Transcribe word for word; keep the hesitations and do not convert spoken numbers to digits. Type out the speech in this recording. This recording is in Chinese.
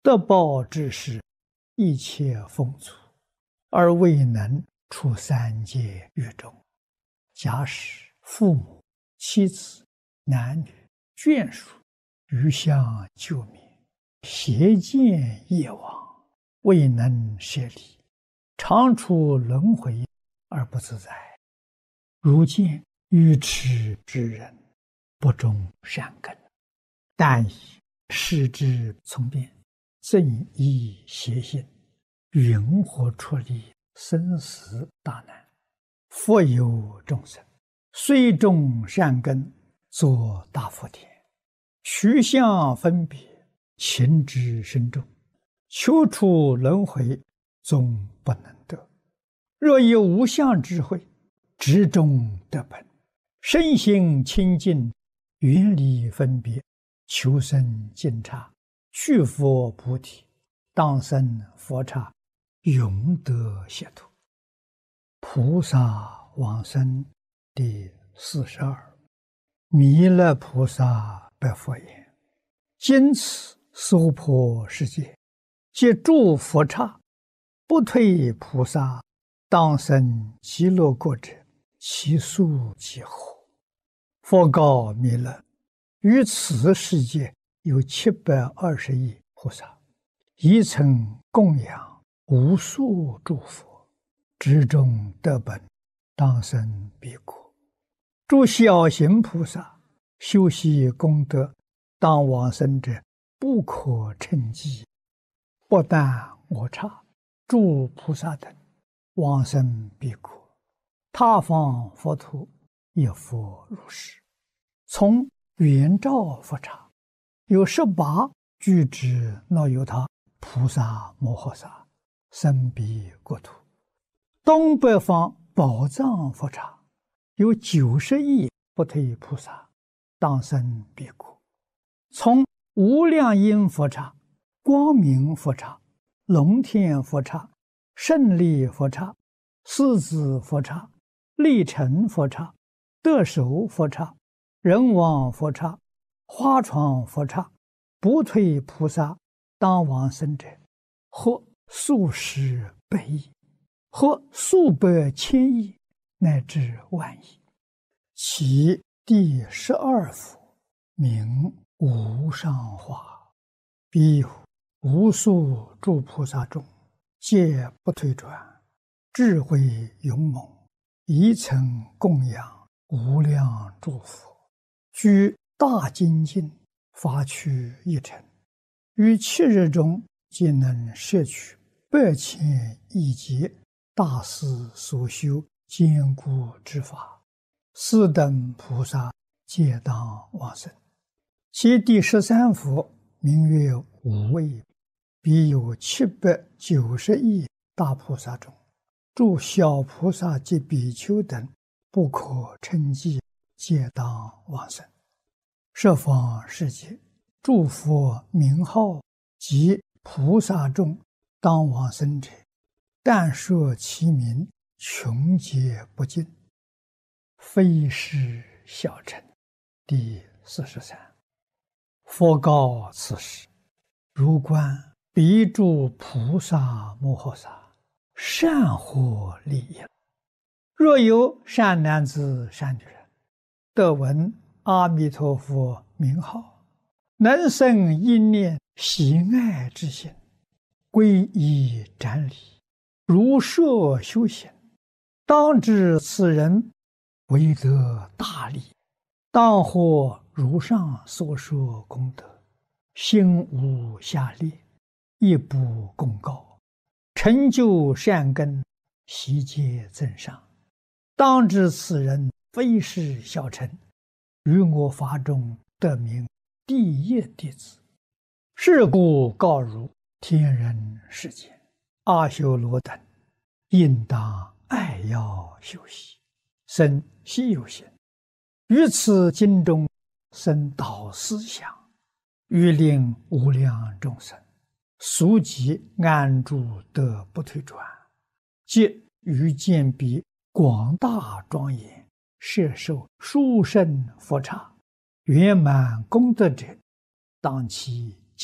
得报之时，一切丰足，而未能出三界狱中。假使父母、妻子、男女、眷属余相救灭，邪见业往，未能舍离，常处轮回而不自在。如见愚痴之人，不种善根，但以视之从变，正依邪性，云何出离生死大难？复有众生，虽种善根，作大福田，取相分别，情之深重，求出轮回，终不能得。若有无相智慧，执中得本，身心清净，远离分别，求生净刹，去佛菩提，当生佛刹，永得解脱。菩萨往生第四十二。弥勒菩萨白佛言：今此娑婆世界，皆诸佛刹，不退菩萨，当生极乐国者，其数几何？佛告弥勒：于此世界有七百二十亿菩萨，一曾供养无数诸佛，执中得本，当生彼国。诸小行菩萨修习功德，当往生者不可称计。不但我刹、诸菩萨等往生彼国，他方佛土也复如是。从圆照佛刹有十八具之那由他菩萨摩诃萨生彼国土。东北方宝藏佛刹有九十亿不退菩萨，当生彼国。从无量音佛刹、光明佛刹、龙天佛刹、胜利佛刹、狮子佛刹、力成佛刹、得手佛刹、人王佛刹、花床佛刹，不退菩萨当往生者，或数十百亿，或数百千亿，乃至万亿。其第十二佛名无上化，彼有无数诸菩萨中，皆不退转，智慧勇猛，一曾供养无量诸佛，居大精进，发趣一尘，于七日中皆能摄取百千亿劫大师所修坚固之法，四等菩萨皆当往生。其第十三佛名曰无畏，彼有七百九十亿大菩萨中，诸小菩萨及比丘等不可称计，皆当往生。十方世界诸佛名号及菩萨众当往生者，但说其名，穷劫不尽，非是小乘。第四十三。佛告此时：如观彼诸菩萨摩诃萨，善获利益。若有善男子善女人，得闻阿弥陀佛名号，能生一念喜爱之心，皈依瞻礼，如设修行，当知此人为得大利，当获如上所说功德，心无下劣，亦不共高，成就善根，悉皆增上。当知此人非是小乘，于我法中得名第一弟子。是故告汝天人世间阿修罗等，应当爱要修习，生希有心，于此经中生导思想，欲令无量众生速即安住得不退转，即于见彼广大庄严，摄受殊胜佛刹，圆满功德者，当其